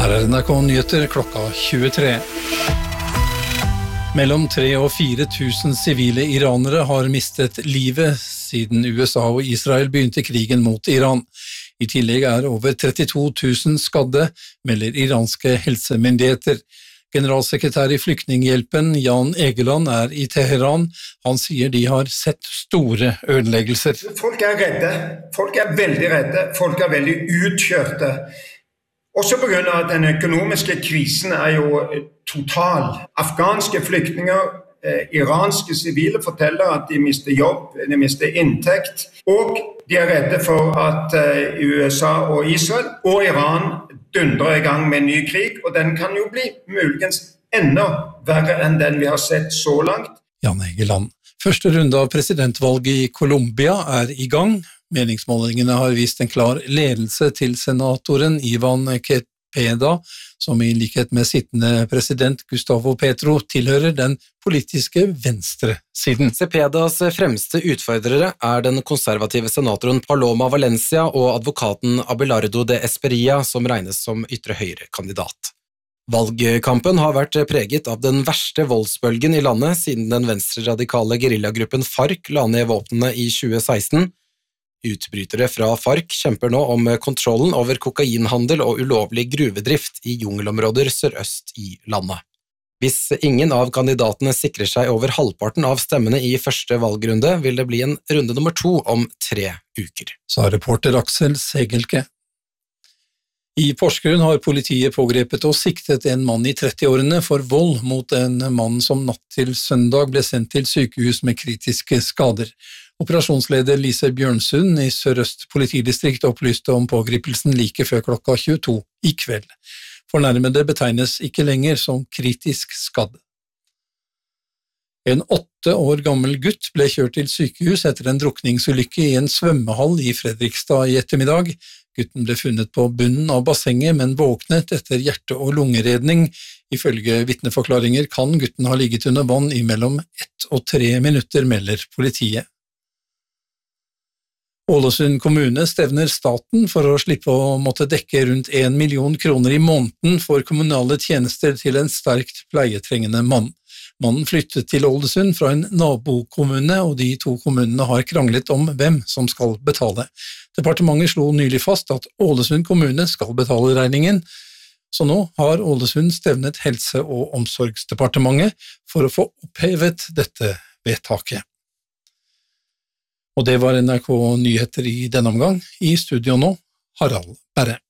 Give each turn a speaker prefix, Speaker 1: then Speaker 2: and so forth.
Speaker 1: Her NRK Nyheter klokka 23. Mellom 3 og 4 000 sivile iranere har mistet livet siden USA og Israel begynte krigen mot Iran. I tillegg over 32 000 skadde, melder iranske helsemyndigheter. Generalsekretær i Flyktninghjelpen, Jan Egeland, i Teheran. Han sier de har sett store ødeleggelser.
Speaker 2: Folk redde, folk veldig redde, folk veldig utkjørte. Også på grunn av at den økonomiske krisen jo total. Afghanske flyktninger, iranske sivile forteller at de mister jobb, de mister inntekt, og de redde for at USA og Israel og Iran dundrer i gang med en ny krig, og den kan jo bli muligens enda verre enn den vi har sett så langt.
Speaker 1: Jan Egeland. Første runde av presidentvalget i Colombia i gang. Meningsmålingene har vist en klar ledelse til senatoren Ivan Cepeda, som i likhet med sittende president Gustavo Petro tilhører den politiske venstresiden.
Speaker 3: Cepedas fremste utfordrere den konservative senatoren Paloma Valencia og advokaten Abelardo de Esperia, som regnes som ytre høyre-kandidat. Valgkampen har vært preget av den verste voldsbølgen i landet siden den venstreradikale guerillagruppen FARC la ned våpnene i 2016. Utbrytere fra FARC kjemper nå om kontrollen over kokainhandel og ulovlig gruvedrift i jungelområder sørøst i landet. Hvis ingen av kandidatene sikrer seg over halvparten av stemmene i første valgrunde, vil det bli en runde nummer 2 om 3 uker.
Speaker 1: Sa reporter Aksel Segelke. I Porsgrunn har politiet pågrepet og siktet en mann i 30-årene for vold mot en mann som natt til søndag ble sendt til sykehus med kritiske skader. Operasjonsleder Lise Bjørnsund i Sør-Øst politidistrikt opplyste om pågripelsen like før klokka 22 i kveld. Fornærmede betegnes ikke lenger som kritisk skadd. En 8 år gammel gutt ble kjørt til sykehus etter en drukningsulykke i en svømmehall i Fredrikstad i ettermiddag. Gutten ble funnet på bunnen av bassenget, men våknet etter hjerte- og lungeredning. Ifølge vitneforklaringer kan gutten ha ligget under vann i mellom 1 og 3 minutter, melder politiet. Ålesund kommune stevner staten for å slippe å måtte dekke rundt 1 million kroner i måneden for kommunale tjenester til en sterkt pleietrengende mann. Mannen flyttet til Ålesund fra en nabokommune, og de 2 kommunene har kranglet om hvem som skal betale. Departementet slo nylig fast at Ålesund kommune skal betale regningen, så nå har Ålesund stevnet Helse- og omsorgsdepartementet for å få opphevet dette vedtaket. Og det var NRK Nyheter i denne omgang. I studio nå, Harald Berre.